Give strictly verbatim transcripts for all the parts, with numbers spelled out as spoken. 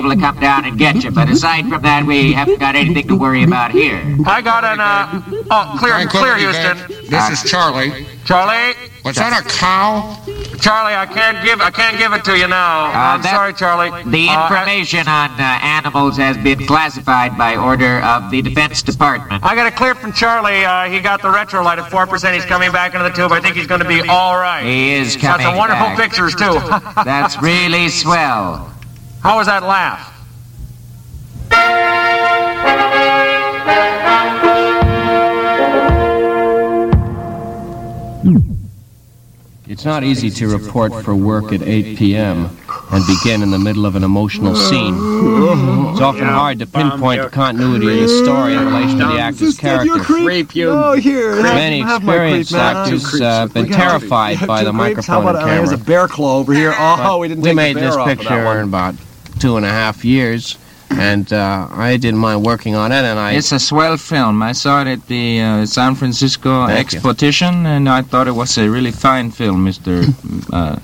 able to come down and get you. But aside from that, we haven't got anything to worry about here. I got an, uh... Oh, clear, Hey, clear, Cody, Houston. guys. This is Charlie. Charlie? Was that a cow? Charlie, I can't give I can't give it to you now. Uh, I'm that- sorry, Charlie. The Uh, information on uh, animals has been classified by order of the Defense Department. I got a clear from Charlie. Uh, he got the retro light at four percent. He's coming back into the tube. I think he's going to be all right. He is He's got coming some wonderful back. pictures, too. That's really swell. How was that laugh? It's not easy to report for work at eight p.m. and begin in the middle of an emotional scene. It's often hard to pinpoint the continuity of the story in relation to the actor's character. Oh, here. Many have my creep, experienced man. actors Two have been creeps. terrified by Two the creeps? How microphone about, and uh, Here's a camera. bear claw over here. Oh, we didn't We take made the bear this off of picture that one. in about two and a half years, and uh, I didn't mind working on it, and I... It's a swell film. I saw it at the uh, San Francisco Thank you. Exposition, and I thought it was a really fine film, Mister Uh,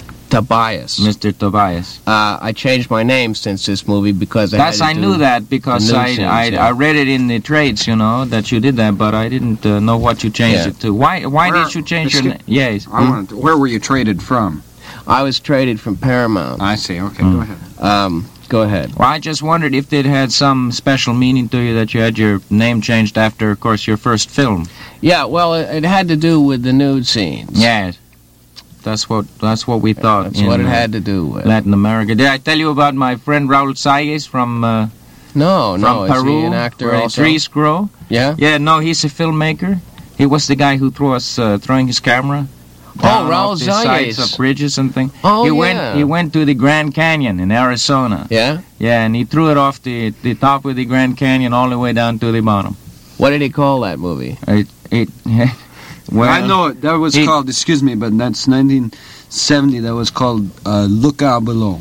Tobias. Mister Tobias. Uh, I changed my name since this movie because I That's had I to knew do that because the new I scenes, I, yeah. I read it in the trades, you know, that you did that, but I didn't uh, know what you changed Yeah. it to. Why why Where- did you change your Excuse- name? Yes. I wanted to, where were you traded from? I was traded from Paramount. I see. Okay, Mm. go ahead. Um, go ahead. Well, I just wondered if it had some special meaning to you that you had your name changed after, of course, your first film. Yeah, well, it, it had to do with the nude scenes. Yes. That's what that's what we thought. That's in, what it uh, had to do with. Latin America. Did I tell you about my friend Raul Salles from uh, No, from no, is Peru? he an actor where the also? trees grow. Yeah? Yeah, no, he's a filmmaker. He was the guy who threw us uh, throwing his camera. down Raul off the sides Zayas. of bridges and things. Oh, he yeah. went he went to the Grand Canyon in Arizona. Yeah? Yeah, and he threw it off the the top of the Grand Canyon all the way down to the bottom. What did he call that movie? It it well, I know it. That was he- called, excuse me, but that's nineteen seventy. That was called uh, Look Out Below.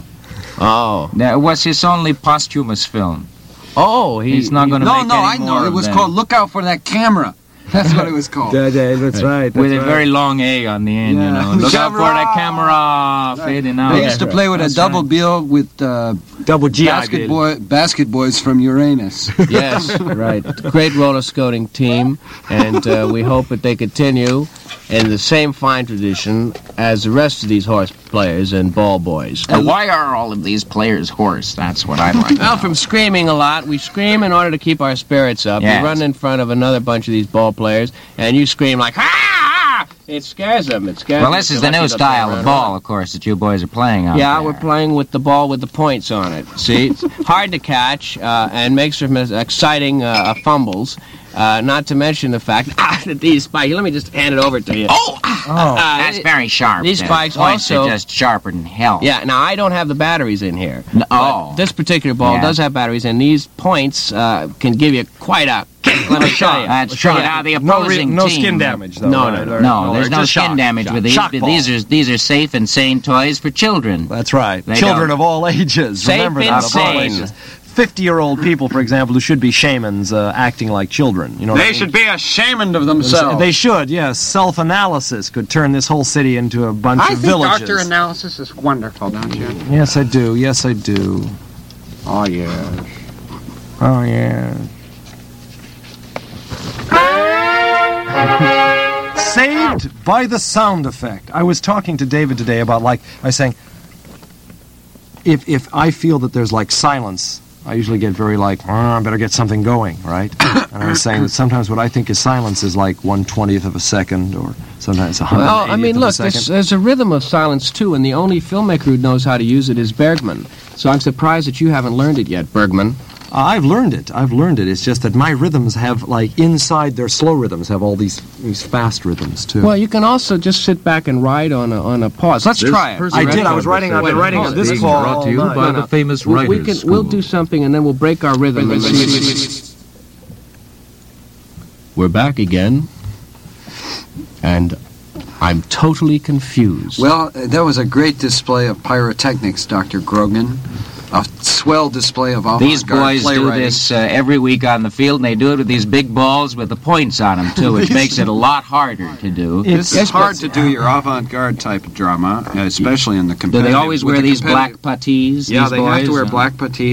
Oh. that was his only posthumous film. Oh, he, He's not going to No, make no, any I know. more It of was them. called Look Out for That Camera. That's what it was called. Yeah, yeah, that's right. That's with a right. very long A on the end, Yeah. you know. Look out for Camera! the camera fading out. They used to play with a That's double right. bill with uh, Double G I basket, did. boy, basket boys from Uranus. Yes, right. Great roller skating team, and uh, we hope that they continue in the same fine tradition as the rest of these horse players and ball boys. Uh, why are all of these players hoarse? That's what I'd like to Well, know. from screaming a lot, we scream in order to keep our spirits up. Yes. You run in front of another bunch of these ball players, and you scream like, ha! ha! It scares them. It scares Well, them. this is They're the lucky new they'll style turn of around. ball, of course, that you boys are playing out Yeah, there. we're playing with the ball with the points on it. See, it's hard to catch uh, and makes for mis- exciting uh, fumbles. Uh, not to mention the fact ah, that these spikes. Let me just hand it over to you. Oh, Uh, that's very sharp. these The spikes points also- are just sharper than hell. Yeah, now I don't have the batteries in here. No, but oh. This particular ball Yeah. does have batteries, and these points uh, can give you quite a kick. Let me show you. That's true. Now, the No, re- opposing no team... skin damage, though. No, right? no, no. Or- No, or there's no just skin shock, damage shock. with these. Shock ball. These are these are safe and sane toys for children. That's right. They Children don't- of all ages. Safe Remember and that. Of all sane. ages. Fifty-year-old people, for example, who should be shamans, uh, acting like children. You know, what I They mean? should be ashamed of themselves. They should, yes. Self-analysis could turn this whole city into a bunch I of think villages. doctor analysis is wonderful, don't you? Yes, I do. Yes, I do. Oh, yeah. Oh, yeah. Saved by the sound effect. I was talking to David today about, like, I was saying, if if I feel that there's, like, silence, I usually get very, like, oh, I better get something going, right? And I was saying that sometimes what I think is silence is, like, one-twentieth of a second, or sometimes a hundred Well, eightieth I mean, of a look, second. there's, there's a rhythm of silence, too, and the only filmmaker who knows how to use it is Bergman. So I'm surprised that you haven't learned it yet, Bergman. Uh, I've learned it. I've learned it. It's just that my rhythms have, like, inside their slow rhythms, have all these these fast rhythms, too. Well, you can also just sit back and ride on a, on a pause. Let's try it. I did. I was writing. I've been writing on this call all night. No, no. famous We, we can, we'll do something, and then we'll break our rhythm. And see. We're back again, and I'm totally confused. Well, uh, that was a great display of pyrotechnics, Doctor Grogan. A swell display of avant-garde These boys do playwriting. this uh, every week on the field, and they do it with these big balls with the points on them, too, which makes it a lot harder to do. It's, it's hard to do your avant-garde type of drama, especially in the Do competitive. they always with wear the these black competitive- puttees? Yeah, these they have boys? to wear Uh, black puttees.